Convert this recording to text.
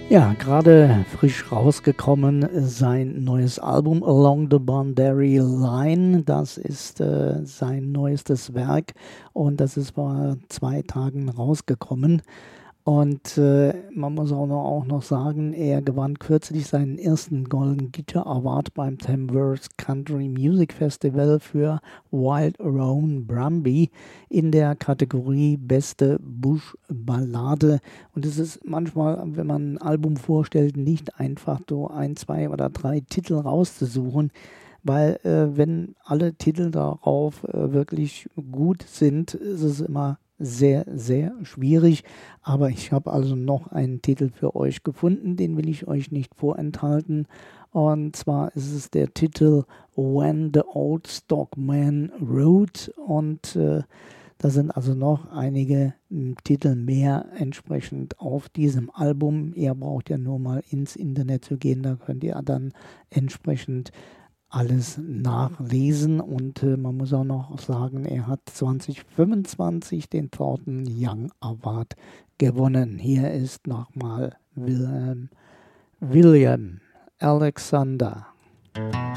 Ja, gerade frisch rausgekommen sein neues Album Along the Boundary Line. Das ist sein neuestes Werk und das ist vor 2 Tagen rausgekommen. Und man muss auch noch sagen, er gewann kürzlich seinen ersten Golden Guitar Award beim Tamworth Country Music Festival für Wild Roan Brumby in der Kategorie Beste Bush-Ballade. Und es ist manchmal, wenn man ein Album vorstellt, nicht einfach so 1, 2 oder 3 Titel rauszusuchen, weil wenn alle Titel darauf wirklich gut sind, ist es immer sehr, sehr schwierig. Aber ich habe also noch einen Titel für euch gefunden, den will ich euch nicht vorenthalten. Und zwar ist es der Titel When the Old Stockman Rode. Und da sind also noch einige Titel mehr entsprechend auf diesem Album. Ihr braucht ja nur mal ins Internet zu gehen, da könnt ihr dann entsprechend alles nachlesen. Und man muss auch noch sagen, er hat 2025 den Thornton Young Award gewonnen. Hier ist nochmal William Alexander.